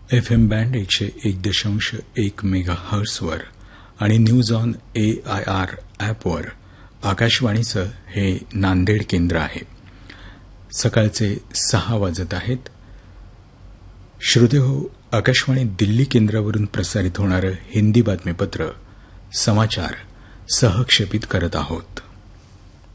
FM band 101.1 मेगाहर्ट्झवर आणि news on AIR ॲपवर आकाशवाणीचं हे नांदेड केंद्र आहे. सकाळचे 6 वाजत आहेत. श्रोतेहो, आकाशवाणी दिल्ली केंद्रावरून प्रसारित होणारं हिंदी बातमीपत्र समाचार सहक्षेपित करत आहोत.